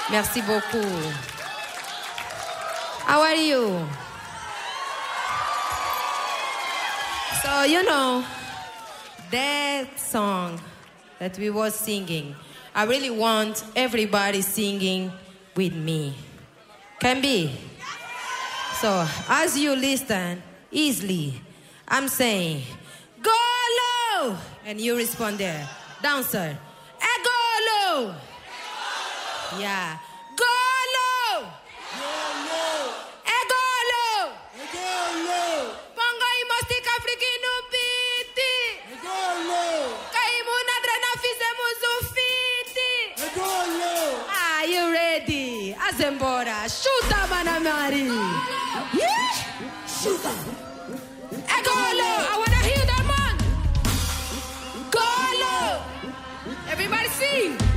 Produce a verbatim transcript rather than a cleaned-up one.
Merci beaucoup. How are you? So, you know, that song that we were singing, I really want everybody singing with me. Can be? So, as you listen easily, I'm saying, go low! And you respond there. Dancer. Eh, go low! Yeah. Go low! Go low! Eh, go low! Go low! Pongo y mostica africano piti! Go low! Kaimuna drena fizemos um fiti! Go low! Are you ready? Azembora, chuta, Manamari! Yeah! Chuta! Eh, go low! I wanna hear that man! Go low! Everybody sing!